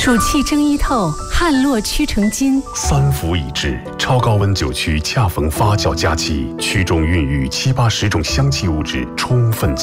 暑气蒸衣透，汗落屈成金。 3伏已至，超高温酒曲恰逢发酵佳期，曲中孕育7、8、10种香气物质充分